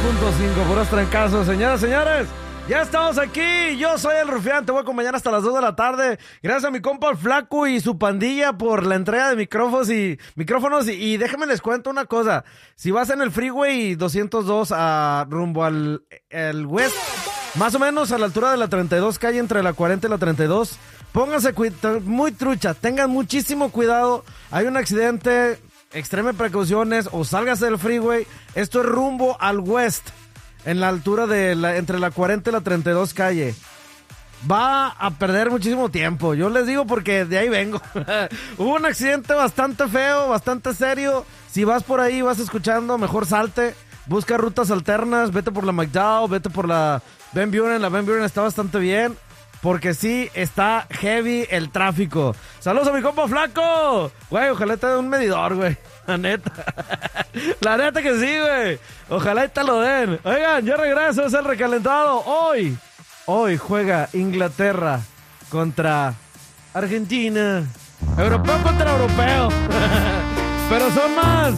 92.5, puros trancazos. Señoras, señores, ya estamos aquí. Yo soy el Rufián, te voy a acompañar hasta las 2 de la tarde. Gracias a mi compa el Flaco y su pandilla por la entrega de micrófonos. Y déjenme les cuento una cosa. Si vas en el Freeway 202 rumbo al West, más o menos a la altura de la 32 calle, entre la 40 y la 32, pónganse muy trucha, tengan muchísimo cuidado. Hay un accidente, extreme precauciones o sálgase del freeway. Esto es rumbo al West, en la altura de entre la 40 y la 32 calle. Va a perder muchísimo tiempo, yo les digo porque de ahí vengo. Hubo un accidente bastante feo, bastante serio. Si vas por ahí, vas escuchando, mejor salte. Busca rutas alternas, vete por la McDowell, vete por la Van Buren. La Van Buren está bastante bien, porque sí, está heavy el tráfico. ¡Saludos a mi compa Flaco! Güey, ojalá te dé un medidor, güey. La neta. La neta que sí, güey. Ojalá y te lo den. Oigan, yo regreso, es el recalentado. Hoy juega Inglaterra contra Argentina. Europeo contra europeo. Pero son más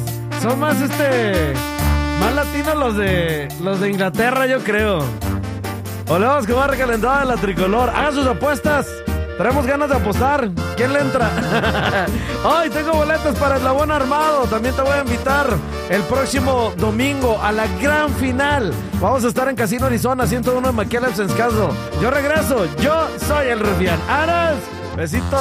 más latinos los de Inglaterra, yo creo. Olemos que va recalentada en la tricolor. Hagan sus apuestas. Tenemos ganas de apostar. ¿Quién le entra? Hoy tengo boletos para el Eslabón Armado. También te voy a invitar el próximo domingo a la gran final. Vamos a estar en Casino Arizona 101 en McAllen, Wisconsin. Yo regreso. Yo soy el Rufián. ¡Aras! Besitos.